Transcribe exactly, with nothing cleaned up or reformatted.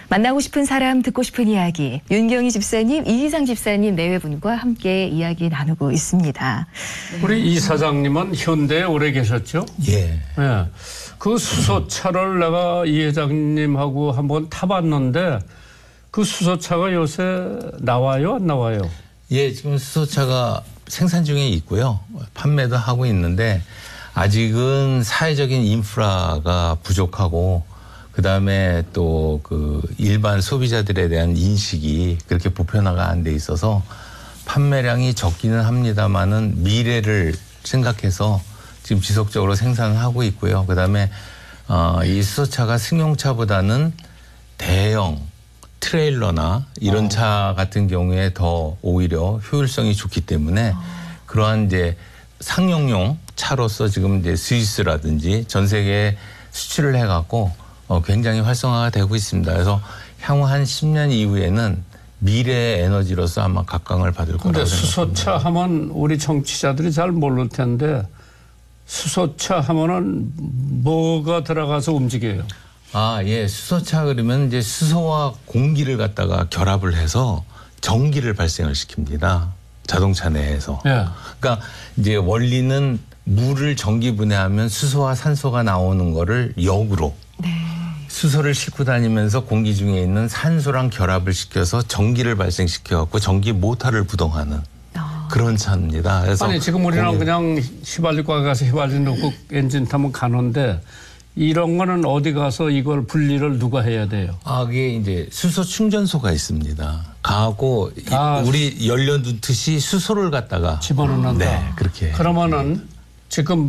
만나고 싶은 사람, 듣고 싶은 이야기. 윤경희 집사님, 이희상 집사님 네 분과 함께 이야기 나누고 있습니다. 우리 이 사장님은 현대에 오래 계셨죠? 예. 예. 그 수소차를 내가 이 회장님하고 한번 타봤는데 그 수소차가 요새 나와요, 안 나와요? 예, 지금 수소차가 생산 중에 있고요. 판매도 하고 있는데 아직은 사회적인 인프라가 부족하고 그다음에 또 그 일반 소비자들에 대한 인식이 그렇게 보편화가 안 돼 있어서 판매량이 적기는 합니다만은 미래를 생각해서 지금 지속적으로 생산을 하고 있고요. 그다음에 어, 이 수소차가 승용차보다는 대형 트레일러나 이런 어. 차 같은 경우에 더 오히려 효율성이 좋기 때문에 어. 그러한 이제 상용용 차로서 지금 이제 스위스라든지 전 세계에 수출을 해갖고 어, 굉장히 활성화가 되고 있습니다. 그래서 향후 한 십 년 이후에는 미래의 에너지로서 아마 각광을 받을 거라고 생각합니다. 근데 수소차 하면 우리 정치자들이 잘 모를 텐데 수소차 하면은 뭐가 들어가서 움직여요? 아, 예. 수소차 그러면 이제 수소와 공기를 갖다가 결합을 해서 전기를 발생을 시킵니다. 자동차 내에서. 예. 그러니까 이제 원리는 물을 전기 분해하면 수소와 산소가 나오는 거를 역으로 네. 수소를 싣고 다니면서 공기 중에 있는 산소랑 결합을 시켜서 전기를 발생시켜 갖고 전기 모터를 부동하는 아. 그런 차입니다. 그래서 아니 지금 우리는 공유... 그냥 휘발유과 가서 휘발유 넣고 엔진 타면 가는데 이런 거는 어디 가서 이걸 분리를 누가 해야 돼요? 아, 그게 이제 수소 충전소가 있습니다. 가고 아, 우리 연료 넣듯이 수소를 갖다가 집어넣는다. 네, 그렇게. 그러면은 지금